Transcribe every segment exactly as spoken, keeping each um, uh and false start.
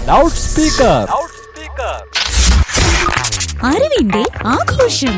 Loud speaker. അറിവിന്റെ ആഘോഷം.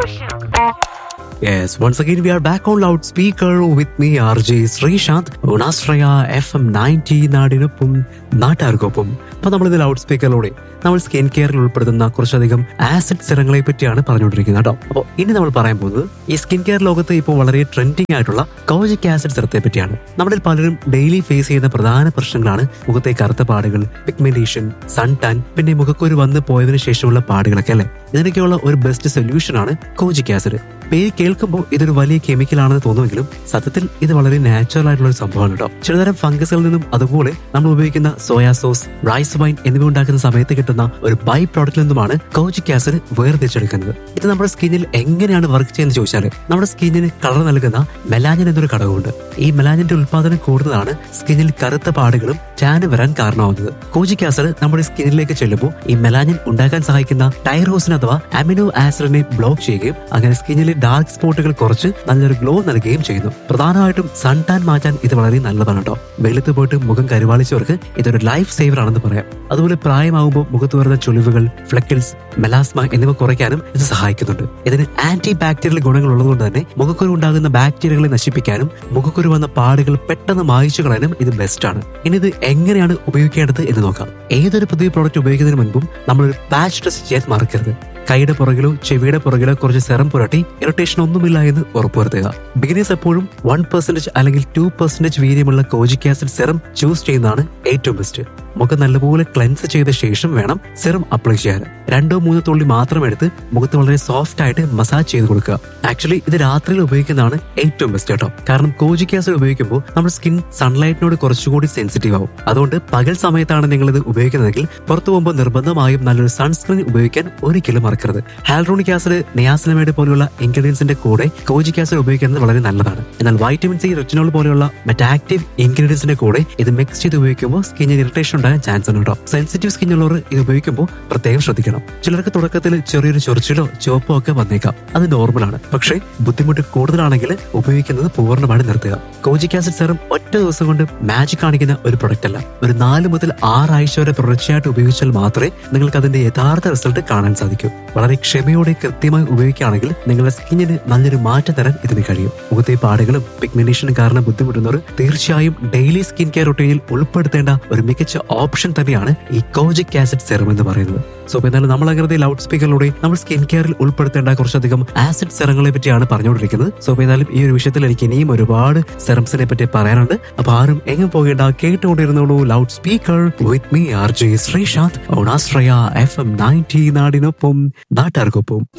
Yes, once again we are back on loudspeaker with me R J Srishant on Astraya F M ninety നാടിനൊപ്പം നാട്ടാർക്കൊപ്പം. അപ്പൊ നമ്മളിത് loud സ്പീക്കറിലൂടെ നമ്മൾ സ്കിൻ കെയറിൽ ഉൾപ്പെടുത്തുന്ന കുറച്ചധികം ആസിഡ് സിറങ്ങളെ പറ്റിയാണ് പറഞ്ഞുകൊണ്ടിരിക്കുന്നത് കേട്ടോ. അപ്പോൾ ഇനി നമ്മൾ പറയാൻ പോകുന്നത് ഈ സ്കിൻ കെയർ ലോകത്ത് ഇപ്പോൾ വളരെ ട്രെൻഡിങ് ആയിട്ടുള്ള കോജിക് ആസിഡ് സിറത്തെ പറ്റിയാണ്. നമ്മളിൽ പലരും ഡെയിലി ഫേസ് ചെയ്യുന്ന പ്രധാന പ്രശ്നങ്ങളാണ് മുഖത്തെ കറുത്ത പാടുകൾ, പിഗ്മെന്റേഷൻ, സൺ ടാൻ, പിന്നെ മുഖക്കുരു വന്ന് പോയതിനു ശേഷമുള്ള പാടുകളൊക്കെ അല്ലെ. ഇതിനൊക്കെയുള്ള ഒരു ബെസ്റ്റ് സൊല്യൂഷൻ ആണ് കോജിക് ആസിഡ്. പേര് കേൾക്കുമ്പോൾ ഇതൊരു വലിയ കെമിക്കൽ ആണെന്ന് തോന്നുമെങ്കിലും സത്യത്തിൽ ഇത് വളരെ നാച്ചുറൽ ആയിട്ടുള്ള ഒരു സംഭവമാണ് കേട്ടോ. ചിലതരം ഫംഗസുകളിൽ നിന്നും അതുപോലെ നമ്മൾ ഉപയോഗിക്കുന്ന സോയാ സോസ്, റൈസ് വൈൻ എന്നിവ ഉണ്ടാക്കുന്ന സമയത്ത് കിട്ടുന്ന ഒരു ബൈ പ്രോഡക്റ്റിൽ നിന്നുമാണ് കോജിക് ആസിഡ് വേർതിരിച്ചെടുക്കുന്നത്. ഇത് നമ്മുടെ സ്കിന്നിൽ എങ്ങനെയാണ് വർക്ക് ചെയ്യുന്നത് ചോദിച്ചാൽ നമ്മുടെ സ്കിന്നിന് കളർ നൽകുന്ന മെലാനിൻ എന്നൊരു ഘടകമുണ്ട്. ഈ മെലാനിന്റെ ഉത്പാദനം കൂടുന്നതാണ് സ്കിന്നിൽ കറുത്ത പാടുകളും ടാന് വരാൻ കാരണമാവുന്നത്. കോജിക് ആസിഡ് നമ്മുടെ സ്കിന്നിലേക്ക് ചെല്ലുമ്പോൾ ഈ മെലാനിൻ ഉണ്ടാക്കാൻ സഹായിക്കുന്ന ടൈറോസിൻ അഥവാ അമിനോ ആസിഡിനെ ബ്ലോക്ക് ചെയ്യുകയും അങ്ങനെ സ്കിന്നിലെ ഡാർക്ക് സ്പോട്ടുകൾ കുറച്ച് നല്ലൊരു ഗ്ലോ നൽകുകയും ചെയ്യുന്നു. പ്രധാനമായിട്ടും സൺ ടാൻ മാറ്റാൻ ഇത് വളരെ നല്ലതാണ് കേട്ടോ. വെളുത്ത് പോയിട്ട് മുഖം കരുവാളിച്ചവർക്ക് ഇതൊരു ലൈഫ് സേവർ ആണെന്ന് പറയാം. അതുപോലെ പ്രായമാകുമ്പോൾ മുഖത്ത് വരുന്ന ചുളിവുകൾ, ഫ്ലെക്കിൾസ്, മെലാസ്മ എന്നിവ കുറയ്ക്കാനും ഇത് സഹായിക്കുന്നുണ്ട്. ഇതിന് ആന്റി ബാക്ടീരിയൽ ഗുണങ്ങൾ ഉള്ളതുകൊണ്ട് തന്നെ മുഖക്കുരു ഉണ്ടാകുന്ന ബാക്ടീരിയകളെ നശിപ്പിക്കാനും മുഖക്കുരു വന്ന പാടുകൾ പെട്ടെന്ന് മായിച്ചു കളയാനും ഇത് ബെസ്റ്റ് ആണ്. ഇനി ഇത് എങ്ങനെയാണ് ഉപയോഗിക്കേണ്ടത് എന്ന് നോക്കാം. ഏതൊരു പുതിയ പ്രോഡക്റ്റ് ഉപയോഗിക്കുന്നതിന് മുൻപും നമ്മളൊരു പാച്ച് ടെസ്റ്റ് ചെയ്യാൻ മറക്കരുത്. കൈയുടെ പുറകിലോ ചെവിയുടെ പുറകിലോ കുറച്ച് സെറം പുരട്ടി ഇറിറ്റേഷൻ ഒന്നുമില്ല എന്ന് ഉറപ്പുവരുത്തുക. ബിഗിനേഴ്സ് എപ്പോഴും വൺ പെർസെന്റേജ് അല്ലെങ്കിൽ two percentage വീര്യമുള്ള കോജിക് acid serum choose ചെയ്യുന്നതാണ് ഏറ്റവും ബെസ്റ്റ്. മുഖം നല്ലപോലെ ക്ലെൻസ് ചെയ്ത ശേഷം വേണം സെറം അപ്ലൈ ചെയ്യാൻ. രണ്ടോ മൂന്നോ തുള്ളി മാത്രം എടുത്ത് മുഖത്ത് വളരെ സോഫ്റ്റ് ആയിട്ട് മസാജ് ചെയ്ത് കൊടുക്കുക. ആക്ച്വലി ഇത് രാത്രിയിൽ ഉപയോഗിക്കുന്നതാണ് ഏറ്റവും ബെസ്റ്റ് കേട്ടോ. കാരണം കോജിക് ആസിഡ് ഉപയോഗിക്കുമ്പോൾ നമ്മുടെ സ്കിൻ സൺലൈറ്റിനോട് കുറച്ചുകൂടി സെൻസിറ്റീവ് ആവും. അതുകൊണ്ട് പകൽ സമയത്താണ് നിങ്ങൾ ഇത് ഉപയോഗിക്കുന്നതെങ്കിൽ പുറത്തു പോകുമ്പോൾ നിർബന്ധമായും നല്ലൊരു സൺസ്ക്രീൻ ഉപയോഗിക്കാൻ ഒരിക്കലും മറക്കരുത്. ഹാൽറോണിക് ആസിഡ്, നിയാസിനമൈഡ് പോലെയുള്ള ഇൻഗ്രീഡിയൻസിന്റെ കൂടെ കോജിക് ആസിഡ് ഉപയോഗിക്കുന്നത് വളരെ നല്ലതാണ്. എന്നാൽ വൈറ്റമിൻ സി, റെറ്റിനോൾ പോലെയുള്ള മറ്റ് ആക്റ്റീവ് ഇൻഗ്രീഡിയൻസിന്റെ കൂടെ ഇത് മിക്സ് ചെയ്ത് ഉപയോഗിക്കുമ്പോൾ സ്കിന്നിന് ഇറിറ്റേഷൻ ഉണ്ടാകാൻ ചാൻസ് ഉണ്ട് കേട്ടോ. സെൻസിറ്റീവ് സ്കിൻ ഉള്ളവർ ഇത് ഉപയോഗിക്കുമ്പോൾ പ്രത്യേകം ശ്രദ്ധിക്കണം. ചിലർക്ക് തുടക്കത്തിൽ ചെറിയൊരു ചൊറിച്ചിലോ ചുവപ്പോ ഒക്കെ വന്നേക്കാം. അത് നോർമലാണ്. പക്ഷേ ബുദ്ധിമുട്ട് കൂടുതലാണെങ്കിൽ ഉപയോഗിക്കുന്നത് പൂർണ്ണമായി നിർത്തുക. കോജിക് ആസിഡ് സെറം ഒറ്റ ദിവസം കൊണ്ട് മാജിക് കാണിക്കുന്ന ഒരു പ്രൊഡക്റ്റ് അല്ല. ഒരു നാല് മുതൽ ആറാഴ്ച വരെ തുടർച്ചയായിട്ട് ഉപയോഗിച്ചാൽ മാത്രമേ നിങ്ങൾക്ക് അതിന്റെ യഥാർത്ഥ റിസൾട്ട് കാണാൻ സാധിക്കൂ. വളരെ ക്ഷമയോടെ കൃത്യമായി ഉപയോഗിക്കുകയാണെങ്കിൽ നിങ്ങളുടെ സ്കിന്നിന് നല്ലൊരു മാറ്റം തരാൻ ഇതിന് കഴിയും. മുഖത്തെ പാടുകളും പിഗ്മെന്റേഷനും കാരണം ബുദ്ധിമുട്ടുന്നവർ തീർച്ചയായും ഡെയിലി സ്കിൻ കെയർ റൊട്ടീനിൽ ഉൾപ്പെടുത്തേണ്ട ഒരു മികച്ച ഓപ്ഷൻ തന്നെയാണ് ഈ കോജിക് ആസിഡ് സെറം എന്ന് പറയുന്നത്. സോ എന്നാലും നമ്മൾ അങ്ങനെ ലൗഡ് സ്പീക്കറിലൂടെ നമ്മൾ സ്കിൻ കെയറിൽ ഉൾപ്പെടുത്തേണ്ട കുറച്ചധികം ആസിഡ് സെറങ്ങളെ പറ്റിയാണ് പറഞ്ഞുകൊണ്ടിരിക്കുന്നത്. സോ എന്നാലും ഈ ഒരു വിഷയത്തിൽ എനിക്ക് ഇനിയും ഒരുപാട് സെറംസിനെ പറ്റി പറയാനുണ്ട്. അപ്പൊ ആരും എങ്ങും പോകേണ്ട, കേട്ടുകൊണ്ടിരുന്നോളൂ loud speaker with me R J Sreesanth on ആസ്ട്രയ F M ninety നാടിനൊപ്പം നാട്ടാർക്കൊപ്പം.